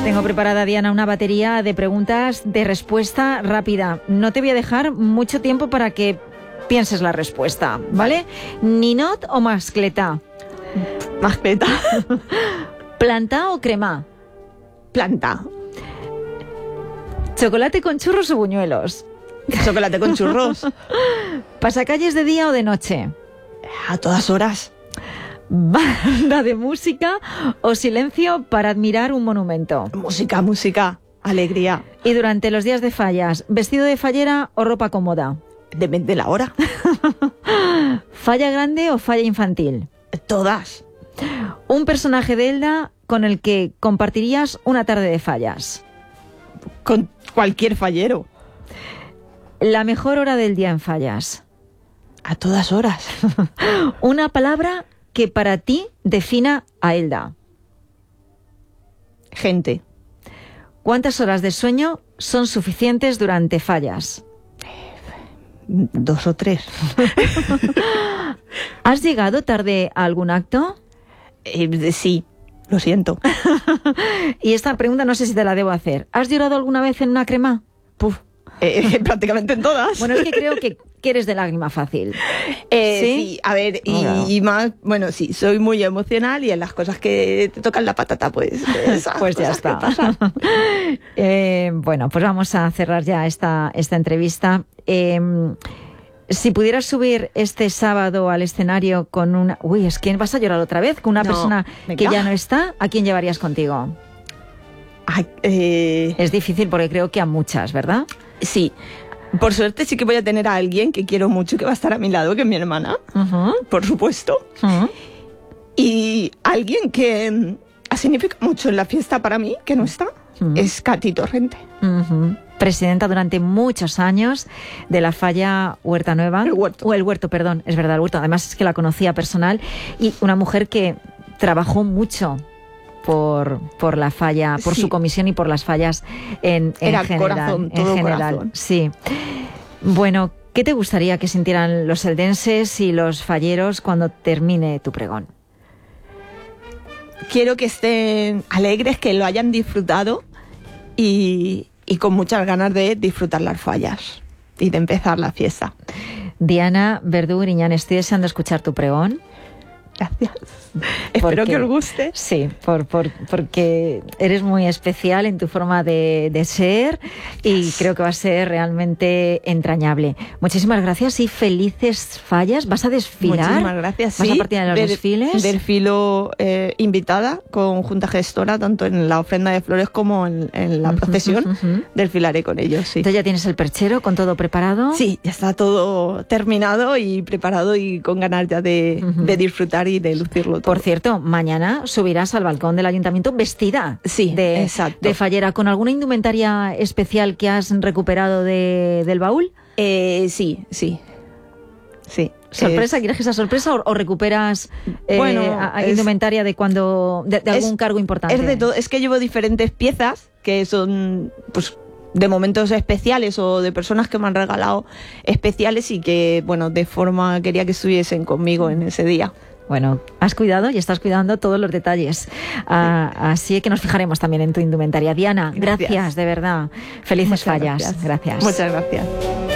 Tengo preparada, Diana, una batería de preguntas de respuesta rápida. No te voy a dejar mucho tiempo para que pienses la respuesta, ¿vale? ¿Ninot o mascletá? Mascletá. ¿Plantá o cremá? Planta. ¿Chocolate con churros o buñuelos? Chocolate con churros. ¿Pasacalles de día o de noche? A todas horas. ¿Banda de música o silencio para admirar un monumento? Música, música, alegría. Y durante los días de fallas, ¿vestido de fallera o ropa cómoda? Depende de la hora. ¿Falla grande o falla infantil? Todas. ¿Un personaje de Elda con el que compartirías una tarde de fallas? Con cualquier fallero. ¿La mejor hora del día en fallas? A todas horas. Una palabra que para ti defina a Elda. Gente. ¿Cuántas horas de sueño son suficientes durante fallas? 2 o 3. ¿Has llegado tarde a algún acto? Sí, lo siento. Y esta pregunta no sé si te la debo hacer. ¿Has llorado alguna vez en una crema? Puf. Prácticamente en todas. Bueno, es que creo que eres de lágrima fácil. Sí, a ver, y más, bueno, sí, soy muy emocional y en las cosas que te tocan la patata, pues ya está. Bueno, pues vamos a cerrar ya esta entrevista. Si pudieras subir este sábado al escenario con una... Uy, es que vas a llorar otra vez, con una persona que ya no está, ¿a quién llevarías contigo? Es difícil porque creo que a muchas, ¿verdad? Sí. Por suerte sí que voy a tener a alguien que quiero mucho, que va a estar a mi lado, que es mi hermana, por supuesto. Y alguien que significa mucho en la fiesta para mí, que no está, es Katy Torrente. Presidenta durante muchos años de la falla Huerta Nueva. El Huerto, perdón, es verdad, el Huerto. Además es que la conocía personal y una mujer que trabajó mucho por la falla, por su comisión y por las fallas en general. Corazón, todo corazón. Sí. Bueno, ¿qué te gustaría que sintieran los eldenses y los falleros cuando termine tu pregón? Quiero que estén alegres, que lo hayan disfrutado y con muchas ganas de disfrutar las fallas y de empezar la fiesta. Diana Verdú Griñán, estoy deseando escuchar tu pregón. Gracias. Espero que os guste. Sí, porque eres muy especial en tu forma de ser y creo que va a ser realmente entrañable. Muchísimas gracias y felices fallas. ¿Vas a desfilar? Muchísimas gracias. ¿Vas a partir de los desfiles? Desfilo invitada con Junta Gestora, tanto en la ofrenda de flores como en la procesión. Desfilaré con ellos, sí. ¿Entonces ya tienes el perchero con todo preparado? Sí, ya está todo terminado y preparado y con ganas ya de disfrutar y de lucirlo todo. Por cierto, mañana subirás al balcón del ayuntamiento vestida de fallera, ¿con alguna indumentaria especial que has recuperado del baúl? Sí. ¿Sorpresa? ¿Quieres que sea sorpresa o recuperas indumentaria de algún cargo importante? Es de todo. Es que llevo diferentes piezas que son pues de momentos especiales o de personas que me han regalado especiales y que, bueno, de forma quería que estuviesen conmigo en ese día. Bueno, has cuidado y estás cuidando todos los detalles. Así que nos fijaremos también en tu indumentaria. Diana, gracias de verdad. Felices fallas. Gracias. Muchas gracias.